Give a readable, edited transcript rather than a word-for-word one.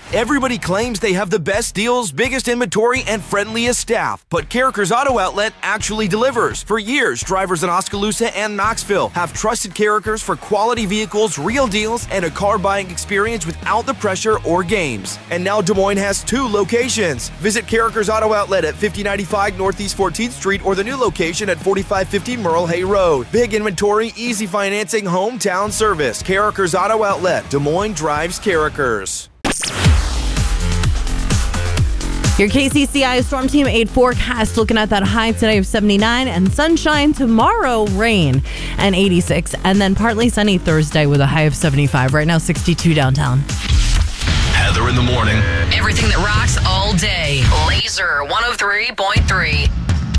Everybody claims they have the best deals, biggest inventory, and friendliest staff, but Carrickers Auto Outlet actually delivers. For years, drivers in Oskaloosa and Knoxville have trusted Carrickers for quality vehicles, real deals, and a car buying experience without the pressure or games. And now Des Moines has 2 locations. Visit Carrickers Auto Outlet at 5095 Northeast 14th Street or the new location at 4550 Merle Hay Road. Big inventory, easy financing, hometown service. Carrickers Auto Outlet. Des Moines drives Carrickers. Your KCCI Storm Team 8 forecast looking at that high today of 79 and sunshine. Tomorrow, rain and 86. And then partly sunny Thursday with a high of 75. Right now, 62 downtown. Heather in the morning. Everything that rocks all day. Laser 103.3.